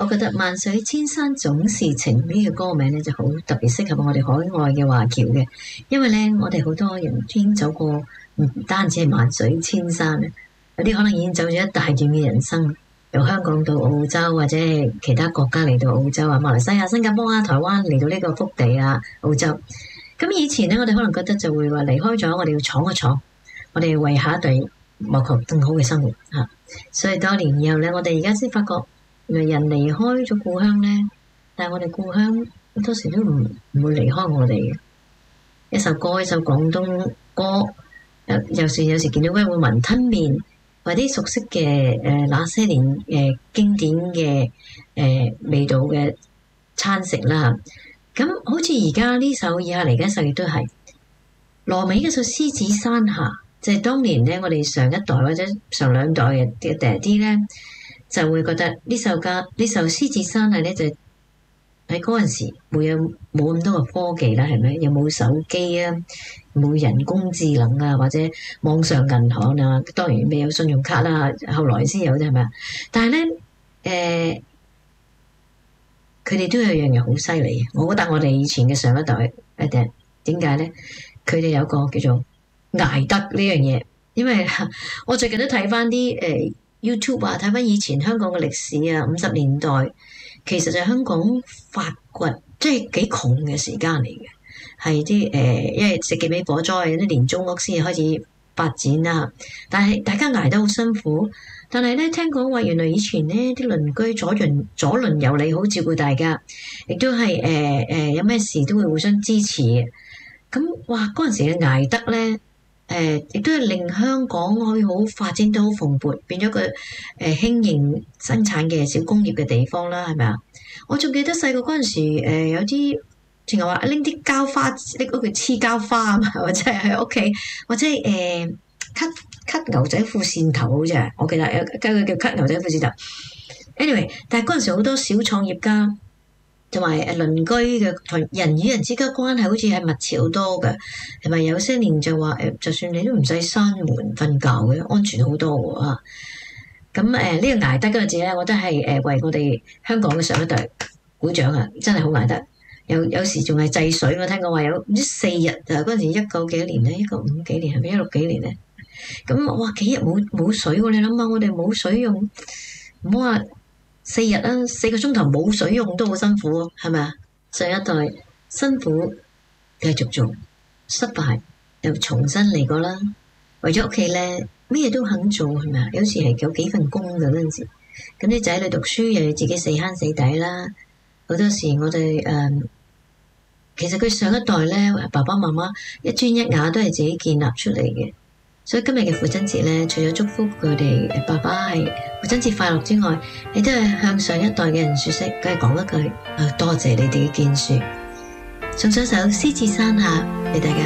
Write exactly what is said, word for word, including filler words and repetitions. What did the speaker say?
我覺得萬水千山總是情呢個歌名咧就好特別適合我哋海外嘅華僑嘅，因為咧我哋好多人已經走過唔單止係萬水千山，有啲可能已經走咗一大段嘅人生，由香港到澳洲或者係其他國家嚟到澳洲啊、馬來西亞、新加坡啊、台灣嚟到呢個福地啊、澳洲。咁以前咧我哋可能覺得就會話離開咗，我哋要闖一闖，我哋為下一代謀求更好嘅生活嚇。所以多年以後咧，我哋而家先發覺。人離開咗故鄉咧，但係我哋故鄉好多時都唔唔會離開我哋嘅。一首歌，一首廣東歌，有有時有時見到嗰會雲吞麵，或者熟悉嘅誒、呃、那些年誒、呃、經典嘅誒、呃、味道嘅餐食啦。咁好似而家呢首以下嚟緊首亦都係羅美嗰首《獅子山下》，就係、是、當年咧我哋上一代或者上兩代嘅嘅爹啲咧。就會覺得呢首歌呢首獅子山下咧就喺嗰陣時冇有冇咁多嘅科技啦，係咪？又冇手機啊，冇人工智能啊，或者網上銀行啊，當然未有信用卡啦，後來先有啫，係咪啊？但係咧誒，佢哋都有樣嘢好犀利嘅，我覺得我哋以前嘅上一代一定點解咧？佢哋有個叫做捱得呢樣嘢，因為我最近都睇翻啲誒。呃 YouTube 啊，睇翻以前香港嘅歷史啊，五十年代其實就係香港發掘，即係幾窮嘅時間嚟嘅，係啲誒，因為食嘅尾火災，啲廉租屋先開始發展啦。但係大家捱得好辛苦，但係咧聽講話原來以前咧啲鄰居左鄰左鄰右里，好照顧大家，亦都係誒誒有咩事都會互相支持嘅。咁哇嗰陣時嘅捱得咧〜誒，亦都係令香港可以好發展到好蓬勃，變咗個誒輕型生產嘅小工業嘅地方啦，係咪啊？我仲記得細個嗰陣時，誒有啲淨係話拎啲膠花，拎嗰個黐膠花啊嘛，或者係喺屋企，或者係誒 cut cut 牛仔褲線頭好似係，我記得有叫佢叫 cut 牛仔褲線頭。anyway，但係嗰陣時好多小創業家。同埋誒鄰居嘅同人與人之間關係好似係密切好多嘅，係咪有些年就話誒，就算你都唔使閂門瞓覺嘅，安全好多喎嚇。咁誒呢個捱得嗰個字咧，我覺得係誒為我哋香港嘅上一代鼓掌啊！真係好捱得。有有時仲係制水，我聽講話有唔知四日啊，嗰陣時一九幾多年咧，一九五幾年係咪一六幾年咧？咁哇幾日冇冇水喎？你諗下，我哋冇水用，唔好話。四日啦，四個鐘頭冇水用都好辛苦，係咪啊？上一代辛苦繼續做，失敗又重新嚟過啦。為咗屋企咧，咩嘢都肯做，係咪啊？有時係有幾份工㗎嗰陣時，咁啲仔女讀書又要自己死慳死抵啦。好多時我哋誒、嗯，其實佢上一代咧，爸爸媽媽一磚一瓦都係自己建立出嚟嘅。所以今日嘅父親節咧，除咗祝福佢哋爸爸係父親節快樂之外，你都係向上一代嘅人說聲，梗係講一句啊，多謝你哋嘅建樹，送上首《獅子山下》俾大家。